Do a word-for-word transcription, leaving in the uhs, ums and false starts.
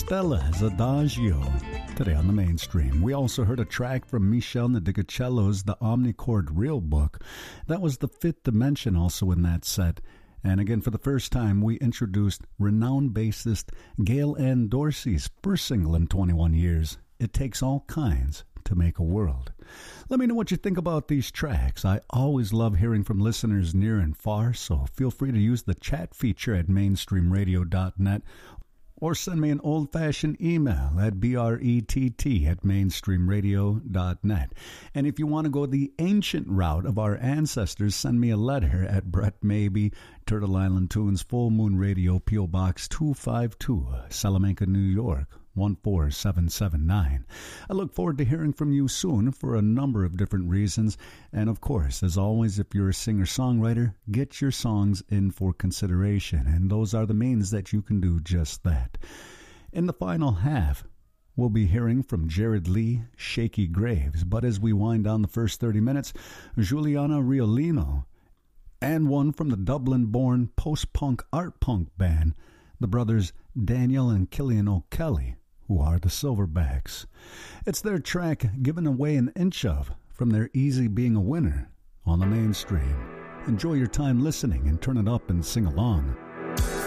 Stella's Adagio. Today on the Mainstream, we also heard a track from Michel Ndegecello's The Omnichord Real Book. That was the fifth dimension also in that set. And again, for the first time, we introduced renowned bassist Gail Ann Dorsey's first single in twenty-one years, It Takes All Kinds to Make a World. Let me know what you think about these tracks. I always love hearing from listeners near and far, so feel free to use the chat feature at mainstream radio dot net or send me an old-fashioned email at brett at mainstream radio dot net. And if you want to go the ancient route of our ancestors, send me a letter at Brett Maybe, Turtle Island Tunes, Full Moon Radio, P O Box two five two, Salamanca, New York, one four seven seven nine. I look forward to hearing from you soon for a number of different reasons. And of course, as always, if you're a singer-songwriter, get your songs in for consideration. And those are the means that you can do just that. In the final half, we'll be hearing from Jared Lee, Shaky Graves. But as we wind down the first thirty minutes, Juliana Riolino, and one from the Dublin-born post-punk art punk band, the brothers Daniel and Killian O'Kelly, who are the Silverbacks. It's their track Given Away an Inch Of from their Easy Being a Winner on the Mainstream. Enjoy your time listening and turn it up and sing along.